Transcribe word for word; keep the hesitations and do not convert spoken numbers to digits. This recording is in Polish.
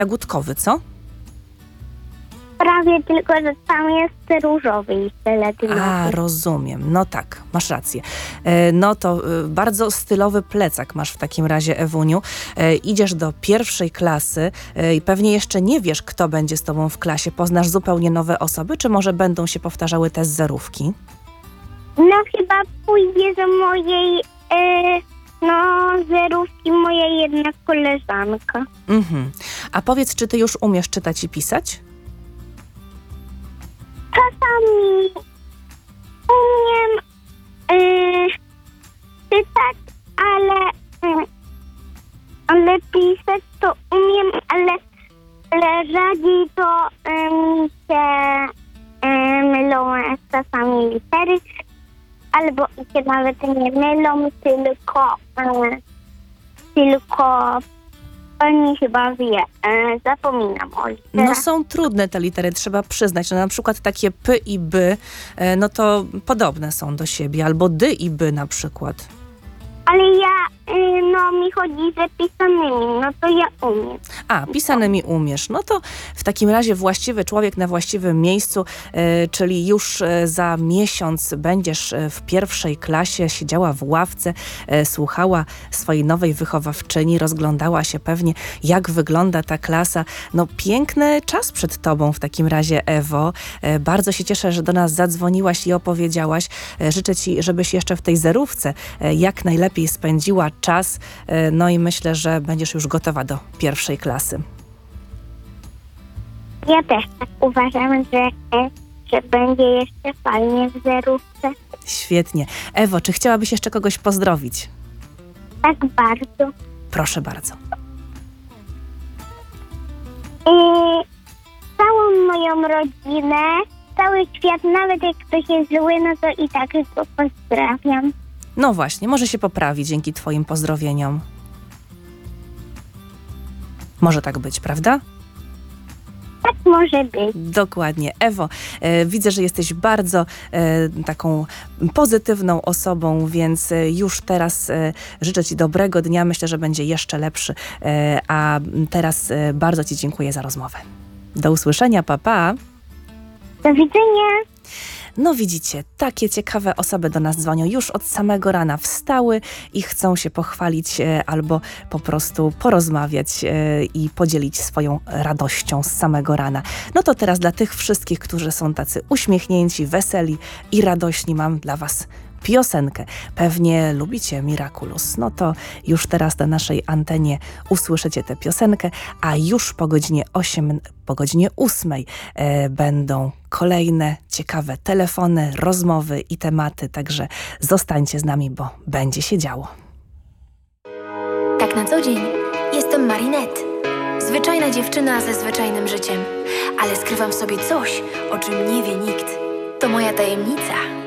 Jagódkowy, co? Prawie, tylko że tam jest różowy i fioletowy. A, rozumiem. No tak, masz rację. E, no to e, bardzo stylowy plecak masz w takim razie, Ewuniu. E, idziesz do pierwszej klasy e, i pewnie jeszcze nie wiesz, kto będzie z tobą w klasie. Poznasz zupełnie nowe osoby, czy może będą się powtarzały te z zerówki? No chyba pójdzie do mojej, e, no, zerówki moja jedna koleżanka. Mhm. A powiedz, czy ty już umiesz czytać i pisać? Czasami umiem y, czytać, ale, y, ale pisać to umiem, ale, ale rzadziej to y, mi się y, mylą czasami litery, albo i się nawet nie mylą, tylko, y, tylko pani chyba wie, e, zapominam o literach. No są trudne te litery, trzeba przyznać. No, na przykład takie p i by, e, no to podobne są do siebie. Albo dy i by na przykład. Ale ja, y, no mi chodzi ze pisanymi, no to ja umiem. A, pisanymi umiesz. No to w takim razie właściwy człowiek na właściwym miejscu, e, czyli już e, za miesiąc będziesz e, w pierwszej klasie, siedziała w ławce, e, słuchała swojej nowej wychowawczyni, rozglądała się pewnie, jak wygląda ta klasa. No piękny czas przed tobą w takim razie, Ewo. E, bardzo się cieszę, że do nas zadzwoniłaś i opowiedziałaś. E, życzę ci, żebyś jeszcze w tej zerówce e, jak najlepiej spędziła czas, no i myślę, że będziesz już gotowa do pierwszej klasy. Ja też tak uważam, że, że będzie jeszcze fajnie w zerówce. Świetnie. Ewo, czy chciałabyś jeszcze kogoś pozdrowić? Tak bardzo. Proszę bardzo. I całą moją rodzinę, cały świat, nawet jak ktoś jest zły, no to i tak go pozdrawiam. No właśnie, może się poprawi dzięki twoim pozdrowieniom. Może tak być, prawda? Tak może być. Dokładnie. Ewo, e, widzę, że jesteś bardzo e, taką pozytywną osobą, więc e, już teraz e, życzę ci dobrego dnia. Myślę, że będzie jeszcze lepszy. E, a teraz e, bardzo ci dziękuję za rozmowę. Do usłyszenia, pa, pa. Do widzenia. No widzicie, takie ciekawe osoby do nas dzwonią już od samego rana, wstały i chcą się pochwalić e, albo po prostu porozmawiać e, i podzielić swoją radością z samego rana. No to teraz dla tych wszystkich, którzy są tacy uśmiechnięci, weseli i radośni, mam dla was piosenkę. Pewnie lubicie Miraculous. No to już teraz na naszej antenie usłyszycie tę piosenkę, a już po godzinie osiem, po godzinie ósmej e, będą kolejne ciekawe telefony, rozmowy i tematy, także zostańcie z nami, bo będzie się działo. Tak na co dzień jestem Marinette. Zwyczajna dziewczyna ze zwyczajnym życiem, ale skrywam w sobie coś, o czym nie wie nikt. To moja tajemnica.